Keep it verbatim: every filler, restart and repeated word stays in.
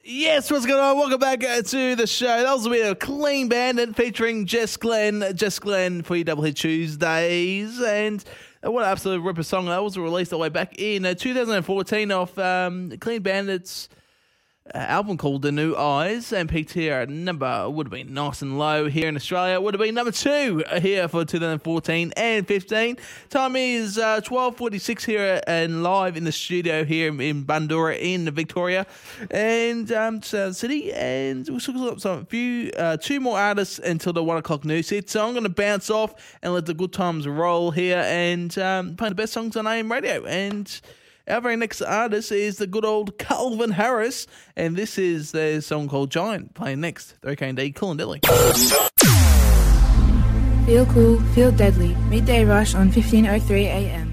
Yes, what's going on? Welcome back uh, to the show. That was a bit of Clean Bandit featuring Jess Glenn. Jess Glenn for your Double Hit Tuesdays. And uh, what an absolute ripper song. That was released all the way back in uh, two thousand fourteen off um, Clean Bandit's uh, album called The New Eyes. And peaked here at number, would have been nice and low here in Australia. Would have been number two here for two thousand fourteen and fifteen. Time is uh, twelve forty-six here and live in the studio here in Bundoora in Victoria and um, South City. And we'll look up some few, uh, two more artists until the one o'clock news hit. So I'm going to bounce off and let the good times roll here and um, play the best songs on A M radio. And our very next artist is the good old Calvin Harris, and this is their song called Giant, playing next. three K and D, Cool and Deadly. Feel cool, feel deadly. Midday Rush on fifteen oh three A M.